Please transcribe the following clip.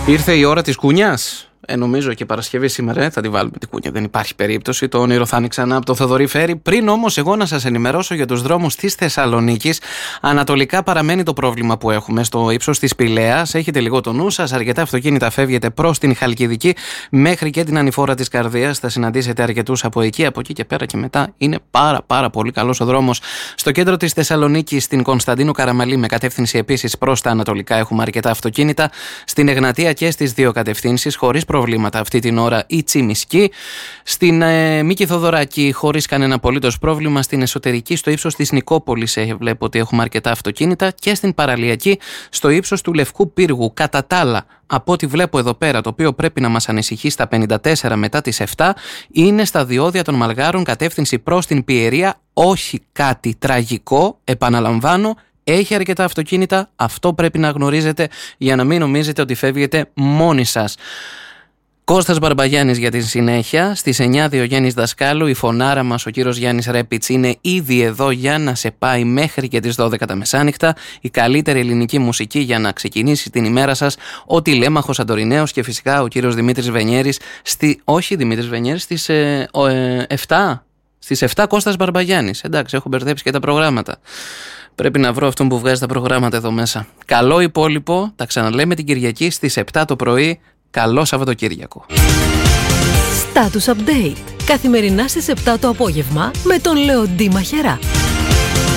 Ήρθε η ώρα της κούνιας. Νομίζω και Παρασκευή σήμερα θα τη βάλουμε την κούνια. Δεν υπάρχει περίπτωση. Το όνειρο θα είναι ξανά από το Θοδωρή Φέρη. Πριν όμως εγώ να σας ενημερώσω για τους δρόμους της Θεσσαλονίκης. Ανατολικά παραμένει το πρόβλημα που έχουμε στο ύψος της Πηλαίας. Έχετε λίγο το νου σας. Αρκετά αυτοκίνητα φεύγετε προς την Χαλκιδική μέχρι και την ανηφόρα της Καρδίας. Θα συναντήσετε αρκετούς από εκεί. Από εκεί και πέρα και μετά είναι πάρα πολύ καλός ο δρόμος. Στο κέντρο της Θεσσαλονίκης, στην Κωνσταντίνου Καραμαλή, με κατεύθυνση επίσης προς τα ανατολικά, έχουμε αρκετά αυτοκίνητα. Στην Εγνατία και στις δύο κατευθύνσεις, χωρίς προβλήματα αυτή την ώρα η Τσιμισκή. Στην Μίκη Θοδωράκη χωρίς κανένα απολύτως πρόβλημα. Στην εσωτερική στο ύψος της Νικόπολης βλέπω ότι έχουμε αρκετά αυτοκίνητα. Και στην παραλιακή στο ύψος του Λευκού Πύργου. Κατά τα άλλα, από ό,τι βλέπω εδώ πέρα, το οποίο πρέπει να μας ανησυχεί στα 54 μετά τις 7, είναι στα διόδια των Μαλγάρων κατεύθυνση προς την Πιερία. Όχι κάτι τραγικό, επαναλαμβάνω. Έχει αρκετά αυτοκίνητα, αυτό πρέπει να γνωρίζετε για να μην νομίζετε ότι φεύγετε μόνοι σας. Κώστας Μπαρμπαγιάννης για τη συνέχεια. Στις 9 Διογέννης Δασκάλου, η φωνάρα μας ο κύριος Γιάννης Ρέπιτς είναι ήδη εδώ για να σε πάει μέχρι και τις 12 τα μεσάνυχτα. Η καλύτερη ελληνική μουσική για να ξεκινήσει την ημέρα σας. Ο Τηλέμαχος Αντοριναίος και φυσικά ο κύριος Δημήτρης Βενιέρης. Στις 7. Στις 7 Κώστας Μπαρμπαγιάννης. Εντάξει, έχω μπερδέψει και τα προγράμματα. Πρέπει να βρω αυτόν που βγάζει τα προγράμματα εδώ μέσα. Καλό υπόλοιπο, τα ξαναλέμε την Κυριακή στις 7 το πρωί. Καλό Σαββατοκύριακο. Status Update. Καθημερινά στις 7 το απόγευμα με τον Λεοντή Μαχερά.